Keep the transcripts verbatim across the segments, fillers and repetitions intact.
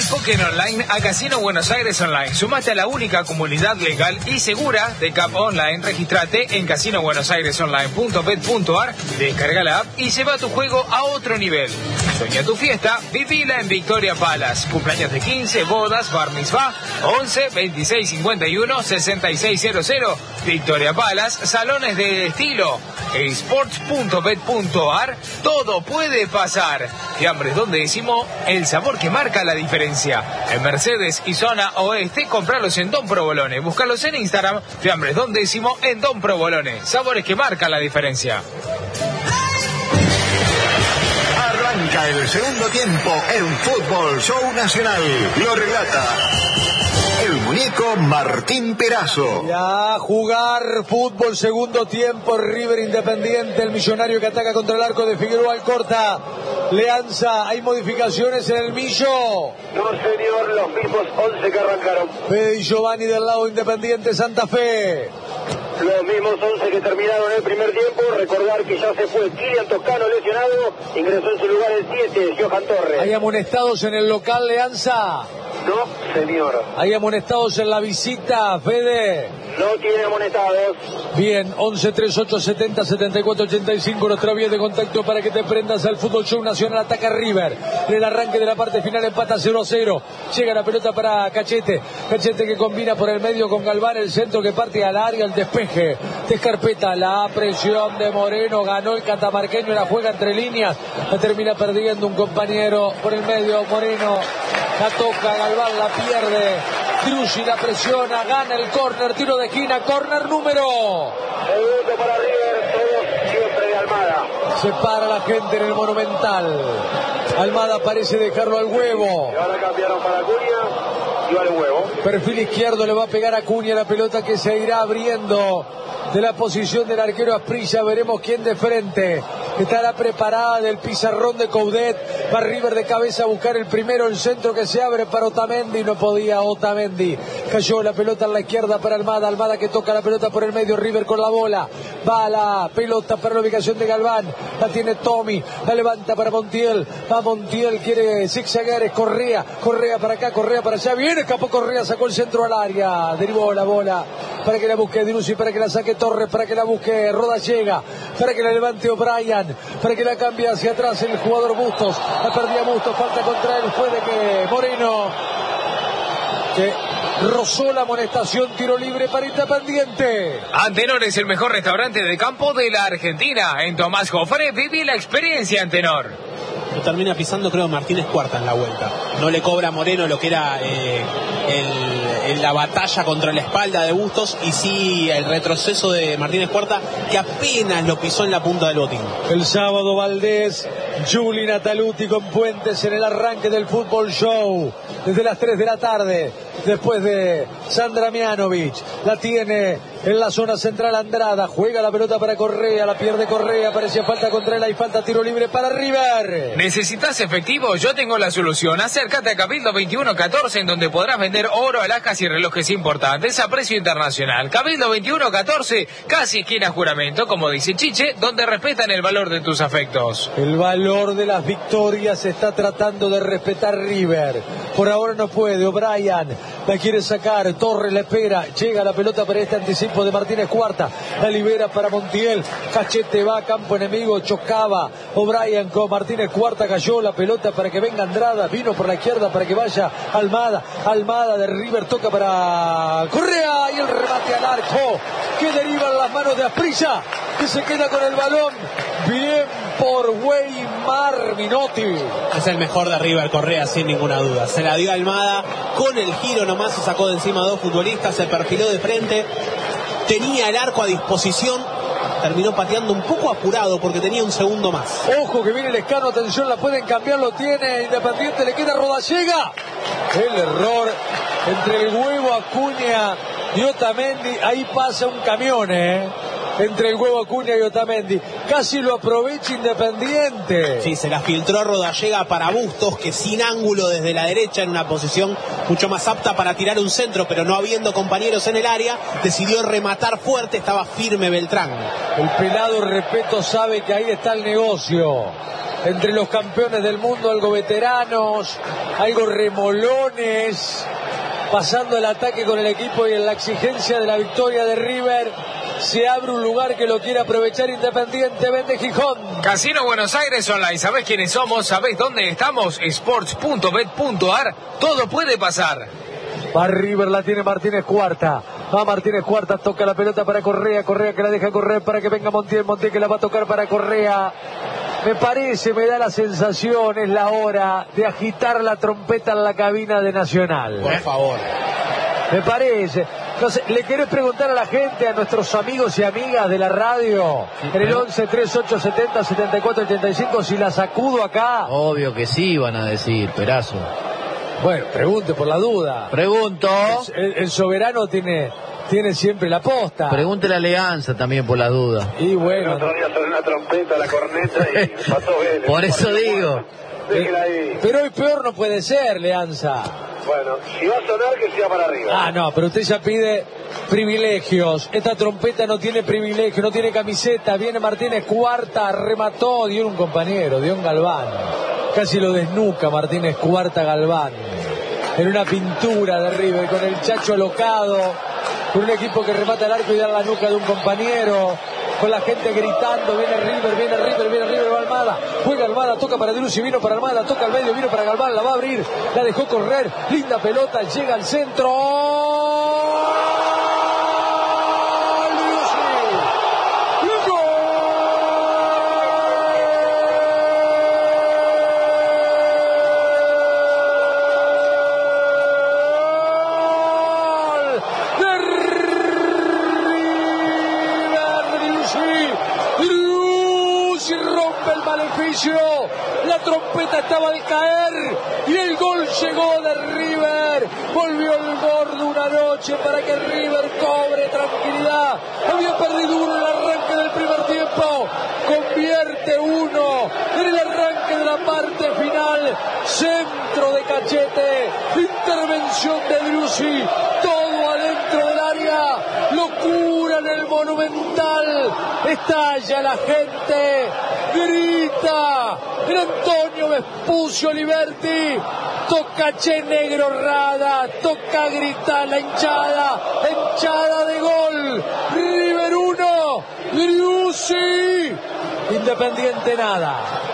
Póker Online a Casino Buenos Aires Online. Sumate a la única comunidad legal y segura de C A P Online. Registrate en casino buenos aires online punto bet punto ar, descarga la app y lleva tu juego a otro nivel. Soñá tu fiesta, vivila en Victoria Palace. Cumpleaños de quince, bodas, bar mitzvah, once, veintiséis, cincuenta y uno, sesenta y seis cero cero. Victoria Palace, salones de estilo. esports punto bet punto ar, todo puede pasar. Fiambres Don Décimo, el sabor que marca la diferencia. En Mercedes y zona oeste, compralos en Don Provolone. Búscalos en Instagram, Fiambres Don Décimo en Don Provolone. Sabores que marcan la diferencia. Arranca el segundo tiempo en Fútbol Show Nacional. Lo relata el muñeco Martín Perazo. Ya jugar fútbol, segundo tiempo, River Independiente, el millonario que ataca contra el arco de Figueroa Alcorta. Leanza, hay modificaciones en el Millo. No, señor, los mismos once que arrancaron. Fede y Giovanni del lado Independiente Santa Fe. Los mismos once que terminaron el primer tiempo. Recordar que ya se fue Kylian Toscano lesionado. Ingresó en su lugar el siete, Johan Torres. ¿Hay amonestados en el local, Leanza? No, señor. ¿Hay amonestados en la visita, Fede? No tiene amonestados. Bien, once, treinta y ocho, setenta, setenta y cuatro, ochenta y cinco, nuestra vía de contacto para que te prendas al Fútbol Show Nacional. Ataca River, en el arranque de la parte final empata cero a cero. Llega la pelota para Cachete, Cachete que combina por el medio con Galván, el centro que parte al área, el despeje, descarpeta la presión de Moreno, ganó el catamarqueño, la juega entre líneas, la termina perdiendo un compañero por el medio, Moreno, la toca, Galván la pierde, Drussi la presiona, gana el córner, tiro de esquina, córner número. Segundo para River, todos siempre de Almada. Se para la gente en el Monumental. Almada parece dejarlo al huevo. Y ahora cambiaron para Acuña y va al huevo. Perfil izquierdo, le va a pegar a Acuña la pelota que se irá abriendo de la posición del arquero Asprilla. Veremos quién de frente. Estará preparada del pizarrón de Coudet. Va River de cabeza a buscar el primero, el centro que se abre para Otamendi. No podía Otamendi. Cayó la pelota en la izquierda para Almada. Almada que toca la pelota por el medio. River con la bola. Va la pelota para la ubicación de Galván. La tiene Tommy. La levanta para Montiel. Va Montiel, quiere zigzaguear. Es Correa. Correa para acá, Correa para allá. Viene, escapó Correa, sacó el centro al área. Derivó la bola para que la busque Drussi, para que la saque Torres, para que la busque Rodallega, para que la levante O'Brien, para que la cambie hacia atrás el jugador Bustos. La perdía Bustos, falta contra él, fue de que Moreno, que rozó la amonestación, tiro libre para Independiente. Antenor es el mejor restaurante de campo de la Argentina. En Tomás Jofre viví la experiencia, Antenor. Lo termina pisando, creo, Martínez Cuarta en la vuelta. No le cobra a Moreno lo que era eh, el, el, la batalla contra la espalda de Bustos, y sí el retroceso de Martínez Cuarta, que apenas lo pisó en la punta del botín. El sábado Valdés, Juli Nataluti con Puentes en el arranque del Fútbol Show. Desde las tres de la tarde, después de Sandra Mianovic. La tiene en la zona central Andrada. Juega la pelota para Correa, la pierde Correa. Parecía falta contra él, hay falta, tiro libre para River. ¿Necesitas efectivo? Yo tengo la solución. Acércate a Cabildo veintiuno catorce, en donde podrás vender oro, alhajas y relojes importantes a precio internacional. Cabildo veintiuno catorce, casi esquina Juramento, como dice Chiche, donde respetan el valor de tus afectos. El valor de las victorias está tratando de respetar River. Por ahora no puede. O'Brien la quiere sacar, Torres la espera, llega la pelota para este anticipo de Martínez Cuarta, la libera para Montiel, Cachete va a campo enemigo, chocaba O'Brien con Martínez Cuarta, cayó la pelota para que venga Andrada, vino por la izquierda para que vaya Almada, Almada de River toca para Correa y el remate al arco que deriva en las manos de Asprilla, que se queda con el balón. Bien por Weimar Minotti. Es el mejor de River, Correa, sin ninguna duda. Se la dio a Almada, con el giro nomás se sacó de encima a dos futbolistas, se perfiló de frente, tenía el arco a disposición, terminó pateando un poco apurado porque tenía un segundo más. Ojo que viene el escano, atención, la pueden cambiar, lo tiene Independiente, le queda Rodallega. El error entre el huevo Acuña y Otamendi, ahí pasa un camión, eh. Entre el huevo Acuña y Otamendi, casi lo aprovecha Independiente. Sí, se la filtró Rodallega para Bustos, que sin ángulo desde la derecha, en una posición mucho más apta para tirar un centro, pero no habiendo compañeros en el área, decidió rematar fuerte, estaba firme Beltrán. El pelado Repeto sabe que ahí está el negocio. entre los campeones del mundo, algo veteranos, algo remolones, pasando el ataque con el equipo y en la exigencia de la victoria de River. Se abre un lugar que lo quiere aprovechar Independiente, vende Gijón. Casino Buenos Aires Online, ¿sabés quiénes somos? ¿Sabés dónde estamos? sports punto bet punto ar, todo puede pasar. Va River, la tiene Martínez Cuarta. Va Martínez Cuarta, toca la pelota para Correa. Correa que la deja correr para que venga Montiel. Montiel que la va a tocar para Correa. Me parece, me da la sensación, es la hora de agitar la trompeta en la cabina de Nacional. Por favor. Me parece. Entonces, le querés preguntar a la gente, a nuestros amigos y amigas de la radio, sí, en el once, treinta y ocho, setenta, setenta y cuatro, ochenta y cinco, si la sacudo acá. Obvio que sí, van a decir, Perazo. Bueno, pregunte por la duda. Pregunto. El, el soberano tiene, tiene siempre la posta. Pregunte la Alianza también por la duda. Y bueno. El otro día sonó una trompeta, la corneta y pasó Vélez. Por eso digo. Déjela ahí. Pero hoy peor no puede ser, Leanza. Bueno, si va a sonar, que sea para arriba. Ah, no, pero usted ya pide privilegios. Esta trompeta no tiene privilegio, no tiene camiseta. Viene Martínez Cuarta, remató, dio un compañero, dio un Galván. Casi lo desnuca Martínez Cuarta Galván. En una pintura de River, con el Chacho alocado, con un equipo que remata el arco y da la nuca de un compañero, con la gente gritando, viene River, viene River, viene River, va Almada, juega Almada, toca para Driussi, vino para Almada, toca al medio, vino para Galván, la va a abrir, la dejó correr, linda pelota, llega al centro. La trompeta estaba al caer y el gol llegó de River. Volvió el gordo una noche para que River cobre tranquilidad. Había perdido uno en el arranque del primer tiempo. Convierte uno en el arranque de la parte final. Centro de Cachete. Intervención de Driussi. Todo adentro del área. Locura en el Monumental. Estalla la gente. Grita el Antonio Vespucio Liberti, toca Che Negro Rada, toca gritar la hinchada, hinchada de gol, River uno, Driussi, Independiente nada.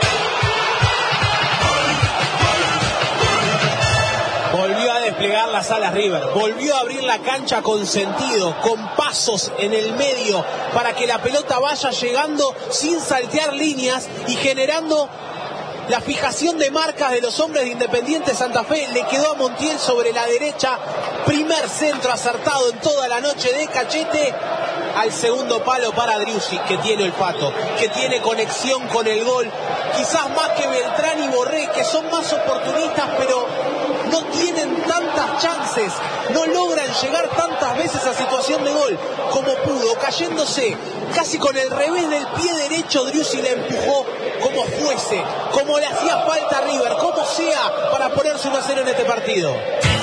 Volvió a desplegar las alas River, volvió a abrir la cancha con sentido, con pasos en el medio, para que la pelota vaya llegando sin saltear líneas y generando la fijación de marcas de los hombres de Independiente Santa Fe. Le quedó a Montiel sobre la derecha, primer centro acertado en toda la noche de Cachete, al segundo palo para Driussi, que tiene olfato, que tiene conexión con el gol, quizás más que Beltrán y Borré, que son más oportunistas, pero no tienen tantas chances, no logran llegar tantas veces a situación de gol como pudo, cayéndose casi con el revés del pie derecho. Driussi le empujó como fuese, como le hacía falta a River, como sea, para ponerse uno a cero en este partido.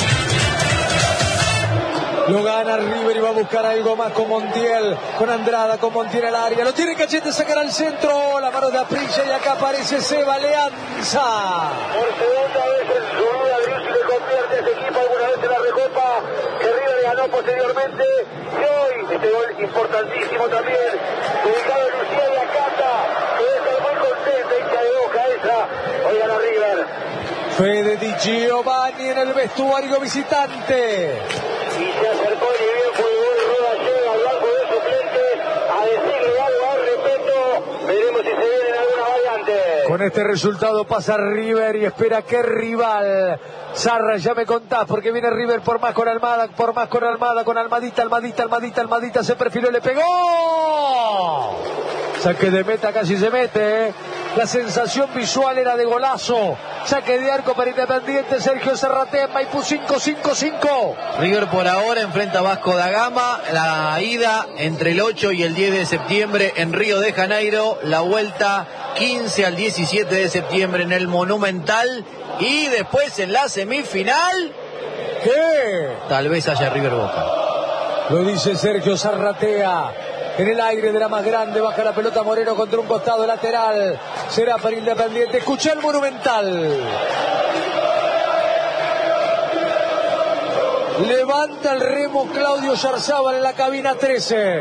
Lo gana River y va a buscar algo más con Montiel, con Andrada, con Montiel al área. Lo tiene Cachete, sacará al centro, la mano de Aprilla y acá aparece Seba Leanza. Por segunda vez en su vida, Driussi le convierte a ese equipo alguna vez en la Recopa que River ganó posteriormente. Y hoy, este gol importantísimo también, dedicado a Lucía y a Cata, que debe estar muy contenta, hincha de Boca esa. Hoy gana River. Fede Di Giovanni en el vestuario visitante. Y se acercó y bien fue el gol. Roda llega al banco de suplentes a decirle algo al respeto. Veremos si se vienen alguna variante. Con este resultado pasa River y espera qué rival. Sarra, ya me contás, porque viene River por más con Almada, por más con Almada, con Almadita, Almadita, Almadita, Almadita, se perfiló y le pegó. Saque de meta, casi se mete, ¿eh? La sensación visual era de golazo. Saque de arco para Independiente, Sergio Zarratea en Maipú, cinco cinco cinco. River por ahora enfrenta a Vasco da Gama, la ida entre el ocho y el diez de septiembre en Río de Janeiro, la vuelta quince al diecisiete de septiembre en el Monumental, y después en la semifinal, ¿qué? tal vez haya River Boca. Lo dice Sergio Zarratea. en el aire de la más grande, baja la pelota Moreno contra un costado lateral, será para Independiente. Escucha el Monumental. Levanta el remo Claudio Yarzábal en la cabina trece.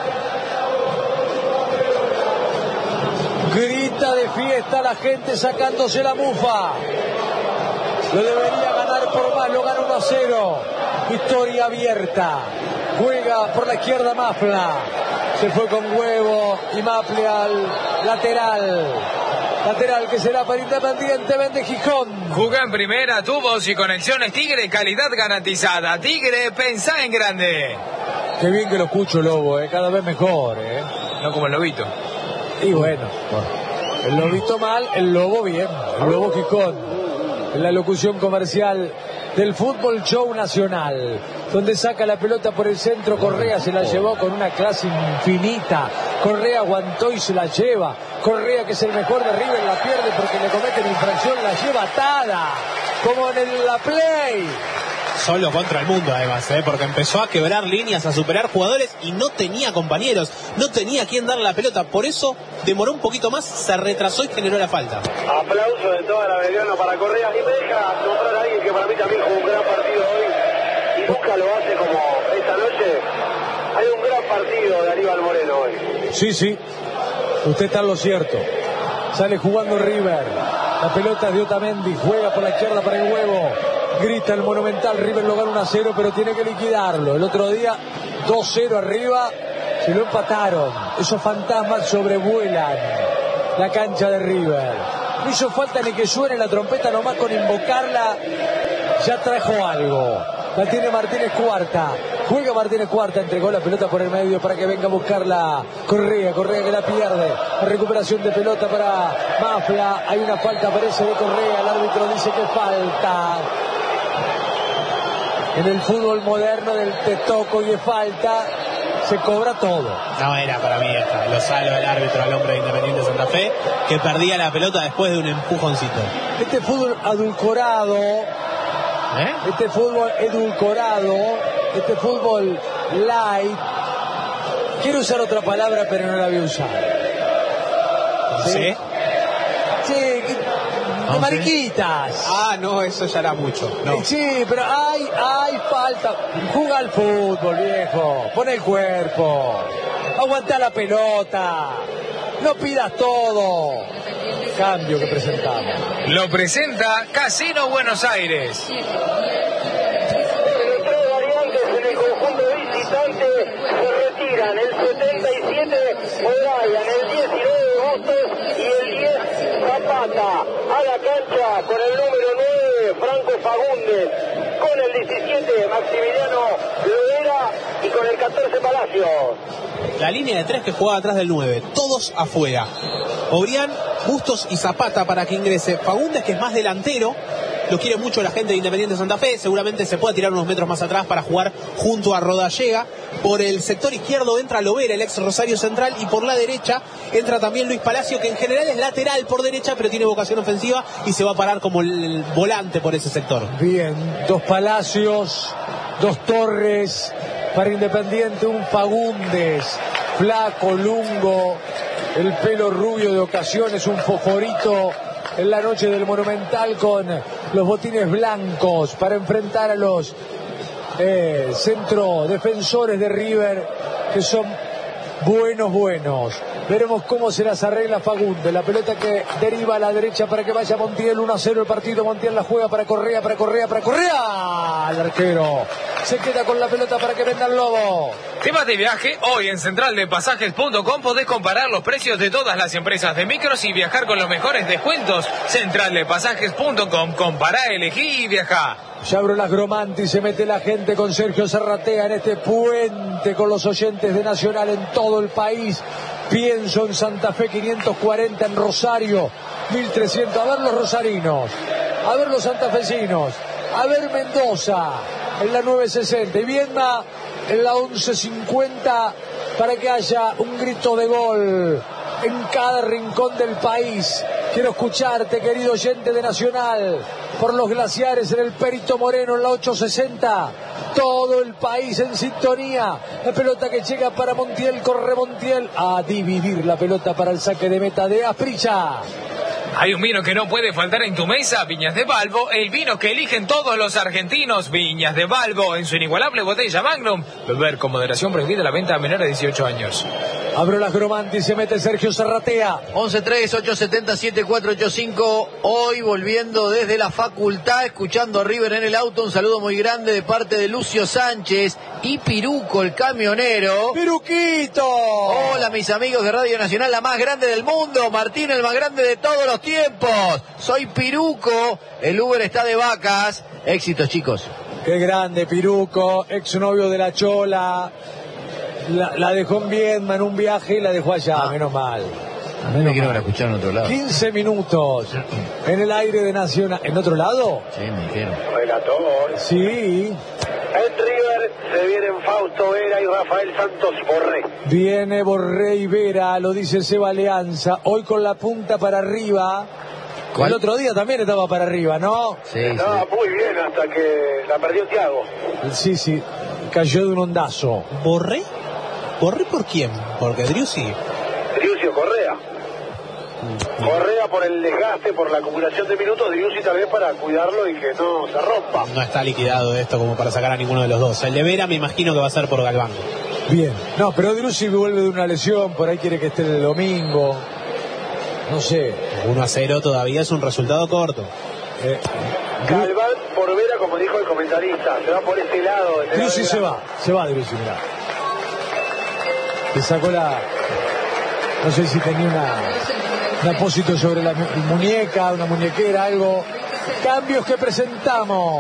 Grita de fiesta la gente sacándose la mufa. Lo debería ganar por más, lo gana uno a cero. Victoria abierta. Juega por la izquierda Mafla. Se fue con huevo y Mafla al lateral. Lateral que será para Independiente, vende Gijón. Jugó en primera, tubos y conexiones Tigre, calidad garantizada. Tigre, pensá en grande. Qué bien que lo escucho, Lobo, eh, cada vez mejor. Eh. No como el Lobito. Y bueno, el Lobito mal, el Lobo bien. El Lobo Gijón. En la locución comercial del Fútbol Show Nacional, donde saca la pelota por el centro, Correa se la llevó con una clase infinita. Correa aguantó y se la lleva. Correa, que es el mejor de River, la pierde porque le cometen infracción, la lleva atada, como en el, la Play. Solo contra el mundo además, ¿eh? Porque empezó a quebrar líneas, a superar jugadores y no tenía compañeros, no tenía quien darle la pelota, por eso demoró un poquito más, se retrasó y generó la falta. Aplauso de toda la Belgrano para Correa, y me deja nombrar a alguien que para mí también jugó un gran partido hoy y nunca lo hace como esta noche. Hay un gran partido de Aníbal Moreno hoy. Sí, sí, usted está en lo cierto. Sale jugando River, la pelota es de Otamendi, juega por la izquierda para el huevo. Grita el Monumental, River lo gana uno a cero, pero tiene que liquidarlo. El otro día, dos cero arriba, se lo empataron. Esos fantasmas sobrevuelan la cancha de River. No hizo falta ni que suene la trompeta, nomás con invocarla ya trajo algo. La tiene Martínez Cuarta. Juega Martínez Cuarta, entregó la pelota por el medio para que venga a buscarla Correa. Correa que la pierde. La recuperación de pelota para Mafla. Hay una falta, parece, de Correa. El árbitro dice que falta. En el fútbol moderno del te toco y de falta se cobra todo. No era para mí esta. Lo salva el árbitro al hombre de Independiente Santa Fe, que perdía la pelota después de un empujoncito. Este fútbol adulcorado, ¿Eh? este fútbol edulcorado, este fútbol light. Quiero usar otra palabra, pero no la voy a usar. ¿Sí? ¿Sí? Sí, de mariquitas. Ah, no, eso ya era mucho. No. Sí, pero hay, hay falta. Juega al fútbol, viejo. Pon el cuerpo. Aguanta la pelota. No pidas todo. Cambio que presentamos. Lo presenta Casino Buenos Aires. En tres variantes en el conjunto visitante se retiran el setenta y siete O'Brien, el diecinueve Bustos y el diez Zapata. A la cancha con el número nueve Franco Fagundes, con el diecisiete Maximiliano Loera y con el catorce Palacios. La línea de tres que jugaba atrás del nueve, todos afuera. O'Brien, Bustos y Zapata para que ingrese Fagundes, que es más delantero. Lo quiere mucho la gente de Independiente Santa Fe. Seguramente se puede tirar unos metros más atrás para jugar junto a Rodallega. Por el sector izquierdo entra Lovera, el ex Rosario Central, y por la derecha entra también Luis Palacio, que en general es lateral por derecha, pero tiene vocación ofensiva y se va a parar como el volante por ese sector. Bien, dos Palacios, dos Torres para Independiente, un Fagundes, flaco, lungo, el pelo rubio de ocasiones, un fosforito en la noche del Monumental con los botines blancos para enfrentar a los eh, centro defensores de River, que son buenos, buenos. Veremos cómo se las arregla Fagundes. La pelota que deriva a la derecha para que vaya Montiel. uno a cero el partido. Montiel la juega para Correa, para Correa, para Correa. El arquero se queda con la pelota para que venga el Lobo. Temas de viaje. Hoy en central de pasajes punto com podés comparar los precios de todas las empresas de micros y viajar con los mejores descuentos. central de pasajes punto com. Compará, elegí y viajá. Ya abro las Gromanti, se mete la gente con Sergio Zarratea en este puente con los oyentes de Nacional en todo el país. Pienso en Santa Fe, quinientos cuarenta en Rosario, mil trescientos. A ver los rosarinos, a ver los santafesinos, a ver Mendoza en la nueve sesenta y Viedma en la once cincuenta para que haya un grito de gol en cada rincón del país. Quiero escucharte, querido oyente de Nacional, por los glaciares en el Perito Moreno, en la ocho sesenta. Todo el país en sintonía. La pelota que llega para Montiel, corre Montiel a dividir la pelota para el saque de meta de Asprilla. Hay un vino que no puede faltar en tu mesa, Viñas de Balbo, el vino que eligen todos los argentinos, Viñas de Balbo, en su inigualable botella Magnum. Beber con moderación, prohibida la venta a menores de dieciocho años. Abro las Gromanti, se mete Sergio Zarratea. once tres, ocho siete cero, siete cuatro ocho cinco. Hoy volviendo desde la facultad, escuchando a River en el auto. Un saludo muy grande de parte de Lucio Sánchez y Piruco, el camionero. ¡Piruquito! Hola, mis amigos de Radio Nacional, la más grande del mundo. Martín, el más grande de todos los tiempos. Soy Piruco. El Uber está de vacas. Éxitos, chicos. Qué grande, Piruco, exnovio de la Chola. La, la dejó en Viedma en un viaje y la dejó allá, ah. menos mal. A mí me quiero ver a escuchar en otro lado. quince minutos en el aire de Nacional. ¿En otro lado? Sí, me dijeron. Relator. Sí. En River se vienen Fausto Vera y Rafael Santos Borré. Viene Borré y Vera, lo dice Seba Alianza. Hoy con la punta para arriba. ¿Cuál? El otro día también estaba para arriba, ¿no? Sí, Estaba sí. muy bien hasta que la perdió Thiago. Sí, sí. Cayó de un ondazo. ¿Borré? ¿Borré por quién? Porque Driussi. Driussi o Correa. Correa por el desgaste, por la acumulación de minutos. Driussi tal vez para cuidarlo y que no se rompa. No está liquidado esto como para sacar a ninguno de los dos. El de Vera me imagino que va a ser por Galván. Bien. No, pero Driussi vuelve de una lesión. Por ahí quiere que esté el domingo. No sé. uno a cero todavía es un resultado corto. Eh, Galván por Vera, como dijo el comentarista. Se va por ese lado. Driussi se va. Se va Driussi, mirá. Le sacó la... No sé si tenía una... un apósito sobre la muñeca, una muñequera, algo. Cambios que presentamos.